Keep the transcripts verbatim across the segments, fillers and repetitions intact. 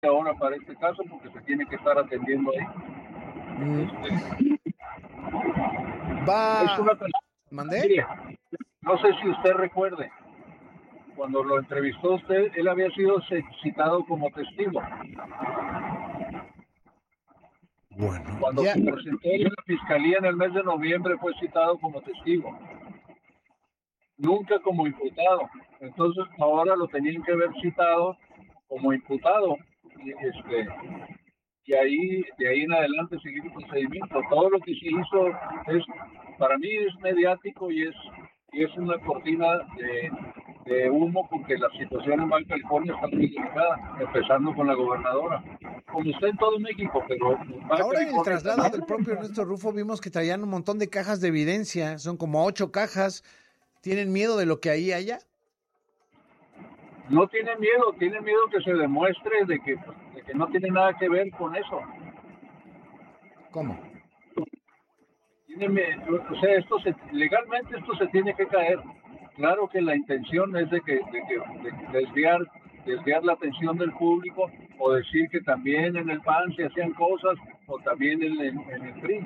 ahora para este caso porque se tiene que estar atendiendo ahí. Mm. Este, es Va, una ¿mandé? mire, no sé si usted recuerde, cuando lo entrevistó usted, él había sido citado como testigo. Bueno, Cuando ya, se presentó en la fiscalía en el mes de noviembre fue citado como testigo, nunca como imputado. Entonces ahora lo tenían que haber citado como imputado. Y, este, y ahí, de ahí en adelante seguir el procedimiento. Todo lo que se hizo es, para mí es mediático y es, y es una cortina de, de humo porque la situación en Baja California está muy delicada, empezando con la gobernadora. Como está en todo México, pero en Baja ahora en el California traslado también. del propio Ernesto Rufo vimos que traían un montón de cajas de evidencia, son como ocho cajas. ¿Tienen miedo de lo que ahí haya? No tiene miedo, tiene miedo que se demuestre de que, de que no tiene nada que ver con eso. ¿Cómo? Tiene, o sea, esto se, legalmente esto se tiene que caer. Claro que la intención es de que, de que de desviar, desviar la atención del público o decir que también en el P A N se hacían cosas o también en, en, en el P R I.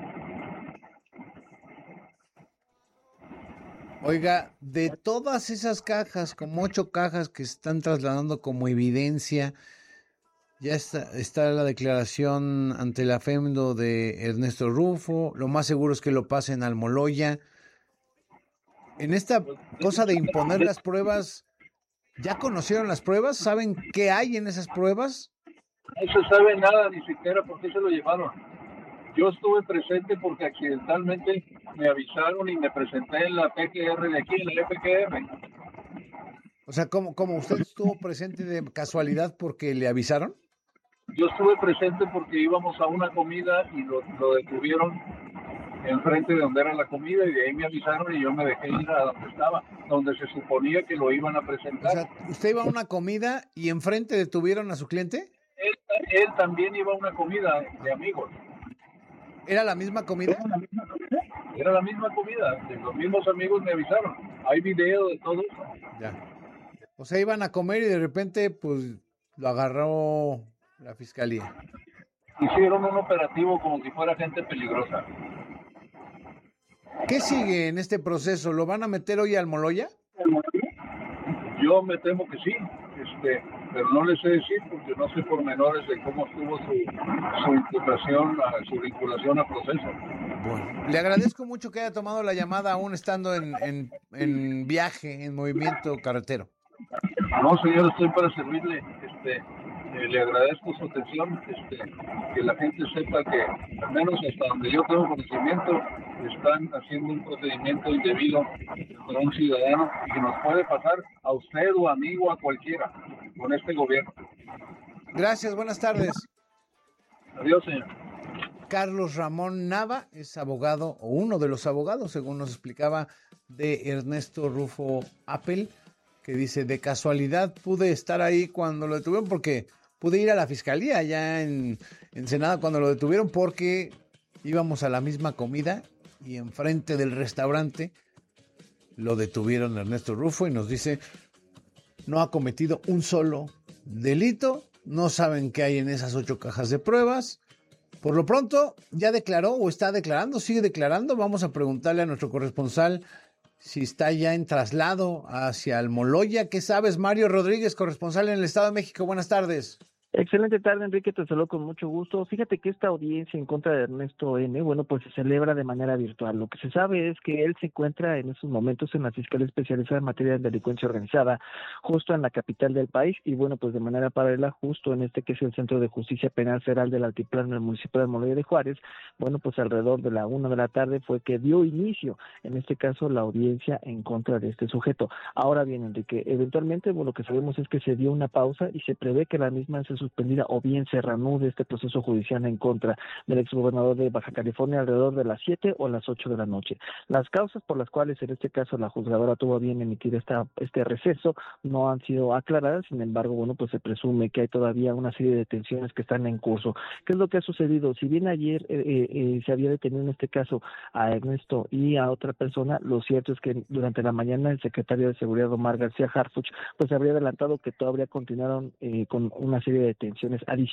Oiga, de todas esas cajas, como ocho cajas que se están trasladando como evidencia, ya está, está la declaración ante el afemdo de Ernesto Rufo. Lo más seguro es que lo pasen al Moloya. En esta cosa de imponer las pruebas, ¿ya conocieron las pruebas? ¿Saben qué hay en esas pruebas? No se sabe nada ni siquiera por qué se lo llevaron. Yo estuve presente porque accidentalmente me avisaron y me presenté en la P G R de aquí, en la F G R. O sea, ¿cómo, cómo usted estuvo presente de casualidad porque le avisaron? Yo estuve presente porque íbamos a una comida y lo, lo detuvieron enfrente de donde era la comida y de ahí me avisaron y yo me dejé ir a donde estaba, donde se suponía que lo iban a O presentar. sea, usted iba a una comida y enfrente detuvieron a su cliente. Él, él también iba a una comida de amigos. ¿Era la misma comida? Era la misma comida, los mismos amigos me avisaron. Hay video de todo eso. Ya. O sea, iban a comer y de repente, pues, lo agarró la fiscalía. Hicieron un operativo como si fuera gente peligrosa. ¿Qué sigue en este proceso? ¿Lo van a meter hoy al Moloya? Yo me temo que sí, este, pero no les sé decir porque no sé pormenores de cómo estuvo su, su imputación, a, su vinculación al proceso. Bueno, le agradezco mucho que haya tomado la llamada aún estando en, en, en viaje, en movimiento carretero. No, señor, estoy para servirle. Este, eh, le agradezco su atención. Este, que la gente sepa que, al menos hasta donde yo tengo conocimiento, están haciendo un procedimiento indebido para un ciudadano y que nos puede pasar a usted o a mí o a cualquiera con este gobierno. Gracias, buenas tardes. Adiós, señor. Carlos Ramón Nava es abogado, o uno de los abogados, según nos explicaba, de Ernesto Rufo Appel, que dice, de casualidad pude estar ahí cuando lo detuvieron, porque pude ir a la fiscalía allá en Ensenada cuando lo detuvieron, porque íbamos a la misma comida y enfrente del restaurante lo detuvieron Ernesto Rufo y nos dice, no ha cometido un solo delito, no saben qué hay en esas ocho cajas de pruebas. Por lo pronto, ya declaró o está declarando, sigue declarando. Vamos a preguntarle a nuestro corresponsal si está ya en traslado hacia Almoloya. ¿Qué sabes, Mario Rodríguez, corresponsal en el Estado de México? Buenas tardes. Excelente tarde, Enrique, te saludo con mucho gusto. Fíjate que esta audiencia en contra de Ernesto N., bueno, pues se celebra de manera virtual. Lo que se sabe es que él se encuentra en estos momentos en la Fiscalía Especializada en Materia de Delincuencia Organizada, justo en la capital del país, y bueno, pues de manera paralela, justo en este que es el Centro de Justicia Penal Federal del Altiplano, en el municipio de Almoloya de Juárez. Bueno, pues alrededor de la una de la tarde fue que dio inicio, en este caso, la audiencia en contra de este sujeto. Ahora bien, Enrique, eventualmente, bueno, lo que sabemos es que se dio una pausa y se prevé que la misma se suspendida o bien se reanude este proceso judicial en contra del exgobernador de Baja California alrededor de las siete o las ocho de la noche. Las causas por las cuales en este caso la juzgadora tuvo a bien emitir esta, este receso no han sido aclaradas, sin embargo, bueno, pues se presume que hay todavía una serie de detenciones que están en curso. ¿Qué es lo que ha sucedido? Si bien ayer eh, eh, se había detenido en este caso a Ernesto y a otra persona, lo cierto es que durante la mañana el secretario de Seguridad Omar García Harfuch pues habría adelantado que todavía continuaron eh, con una serie de detenciones adicionales